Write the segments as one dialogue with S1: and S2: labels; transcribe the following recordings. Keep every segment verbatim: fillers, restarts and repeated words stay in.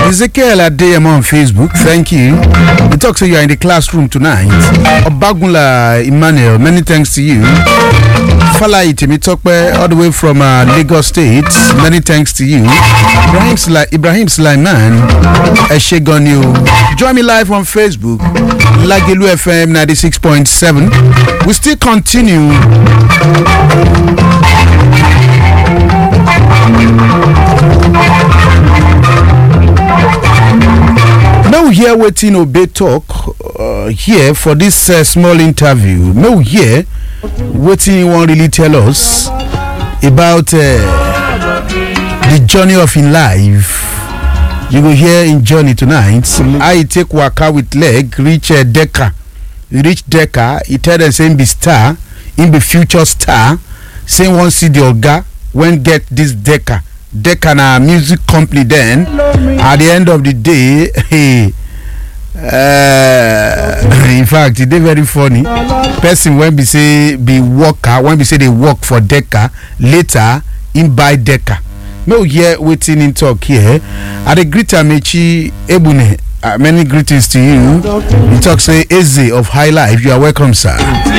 S1: Ezekiel Adeyemo on Facebook, thank you. He talks to you are in the classroom tonight. Obagunla Emmanuel, many thanks to you. Falai Timitokpe, all the way from uh, Lagos State, many thanks to you. Ibrahim, Sla- Ibrahim Sulaiman, Eshegonyo. Join me live on Facebook, Lagelu F M ninety-six point seven. We still continue. Now here waiting obey talk uh, here for this uh, small interview. Now here waiting won't really tell us about uh, the journey of in life. You go here in journey tonight. I take waka with leg reach uh, Decca. You reach Decca. He tell them saying be star in the future star. Saying one see the oga when get this Decca. Decca na music company then at the end of the day hey uh, in fact it dey very funny person when be say be worker when be say they work for Decca later in buy Decca. No here waiting in talk here at the greet Amechi Ebune. Uh, many greetings to you. You talk say Eze of High Life. You are welcome, sir.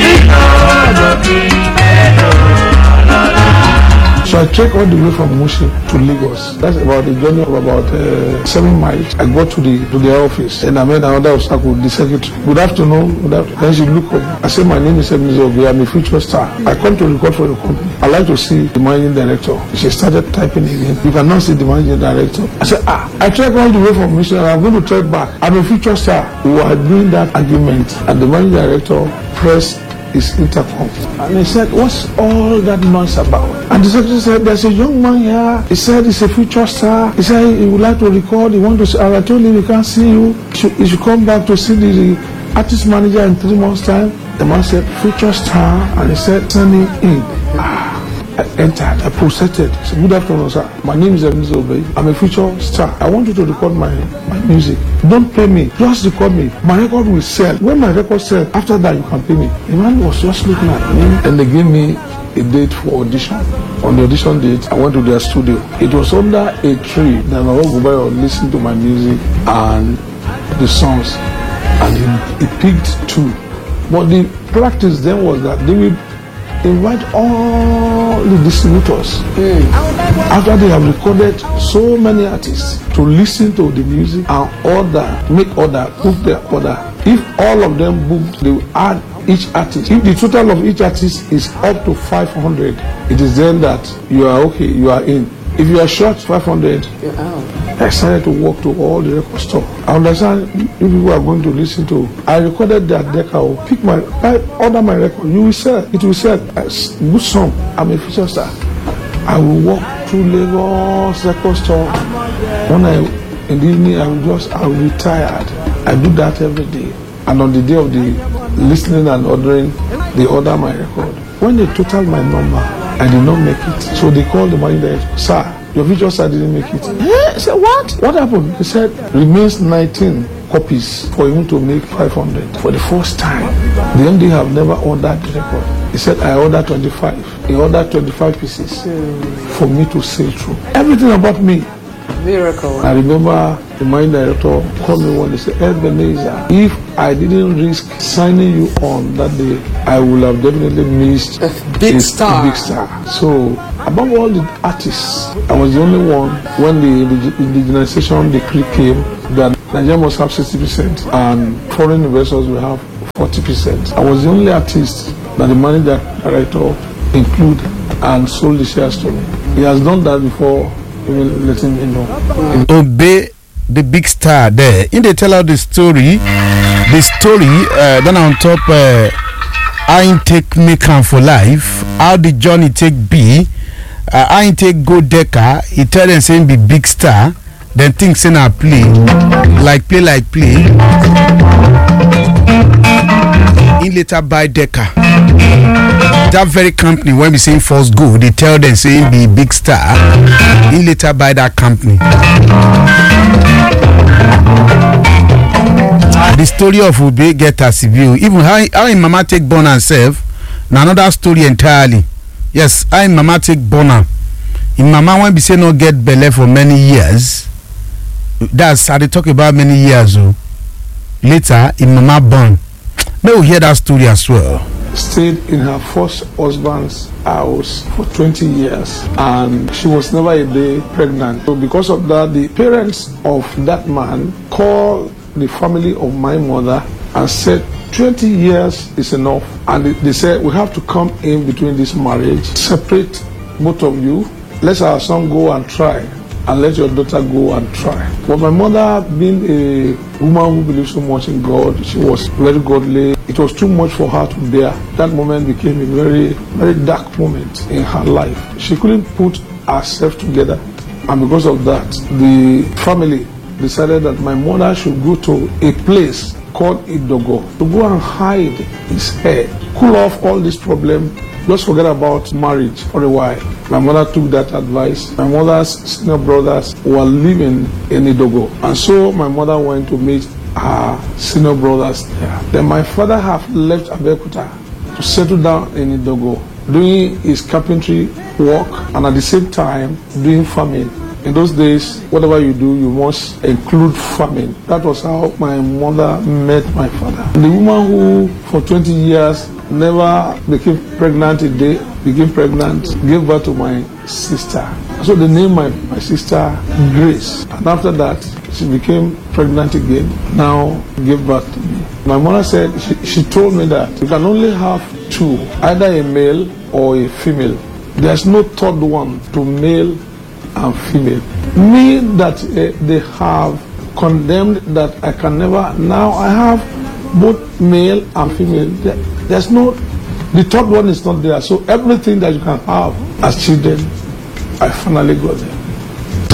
S2: So I trek all the way from Mushi to Lagos. That's about a journey of about uh, seven miles. I got to the to the office and I met another obstacle, the secretary. Good afternoon. Good afternoon. Then she looked up. I said, my name is Ebenezer Obey. I'm a future star. I come to record for the company. I like to see the managing director. She started typing again. You cannot see the managing director. I said, ah, I trek all the way from Mushi and I'm going to trek back. I'm a future star. We were doing that argument and the managing director pressed his intercom and he said, what's all that noise about? And the secretary said, there's a young man here. He said he's a future star. He said he would like to record. He want to see. And I told him we can't see you. He should, he should come back to see the, the artist manager in three months time. The man said future star and he said send him in. Ah, I entered. I protested. I said, good afternoon, sir. My name is Ebenezer Obey. I'm a future star. I want you to record my, my music. Don't pay me. Just record me. My record will sell. When my record sells, after that you can pay me. The man was just looking at me and they gave me a date for audition. On the audition date, I went to their studio. It was under a tree that my old guy listened to my music and the songs, and he, he picked two. But the practice then was that they will invite all the distributors mm. after they have recorded so many artists to listen to the music and order, make order, book their order. If all of them booked, they will add each artist. If the total of each artist is up to five hundred, it is then that you are okay, you are in. If you are short five hundred, you're out. I started to walk to all the record store. I understand if people are going to listen to. I recorded that deck. I will pick my, I order my record. You will sell. It will sell. Good song. I'm a future star. I will walk through Lagos record store. When I in the evening, I will just I will be tired. I do that every day. And on the day of the listening and ordering, they order my record. When they total my number, I did not make it. So they called the manager, sir, your future star didn't make it. Eh? I said, what? What happened? He said, remains nineteen copies for him to make five hundred. For the first time, the M D have never ordered the record. He said, I ordered twenty-five. He ordered twenty-five pieces for me to sail through. Everything about me.
S3: Miracle.
S2: I remember the mine director called me one day and said, Ebenezer, if I didn't risk signing you on that day, I would have definitely missed
S3: a big
S2: a,
S3: star.
S2: A big star. So, above all the artists, I was the only one when the indigenization decree came that Nigeria must have sixty percent and foreign investors will have forty percent. I was the only artist that the manager director included and sold the shares to me. He has done that before. Even letting me know.
S1: Obey the big star there. In they tell out the story, the story. Uh, then on top, uh, I take make am for life. How the journey take be? Uh, I take go Decca. He tell them saying be big star. Then things say na play, like play like play. In later buy Decca. That very company when we say first go, they tell them saying be big star. In later buy that company. The story of Ube get a civil. Even how how in mama take born herself, na another story entirely. Yes, how in mama take born her. In mama when we say no get belle for many years, That's I dey talk about many years o. Later, in mama born. May we hear that story as well.
S2: Stayed in her first husband's house for twenty years, and she was never a day pregnant. So because of that, the parents of that man called the family of my mother and said twenty years is enough, and they said we have to come in between this marriage, separate both of you, let our son go and try, and let your daughter go and try. But my mother, being a woman who believes so much in God, she was very godly. It was too much for her to bear. That moment became a very, very dark moment in her life. She couldn't put herself together, and because of that, the family decided that my mother should go to a place called Idogo to go and hide his hair, cool off all this problem, just forget about marriage for a while. My mother took that advice. My mother's senior brothers were living in Idogo, and so my mother went to meet her senior brothers there. Then my father have left Abeokuta to settle down in Idogo, doing his carpentry work and at the same time doing farming. In those days, whatever you do, you must include farming. That was how my mother met my father. The woman who for twenty years never became pregnant a day, became pregnant, gave birth to my sister. So they named my, my sister Grace. And after that, she became pregnant again. Now gave birth to me. My mother said, she, she told me that you can only have two, either a male or a female. There's no third one to male and female. Me that uh, they have condemned that I can never, now I have both male and female. There, there's no, the third one is not there. So everything that you can have as children, I finally got them.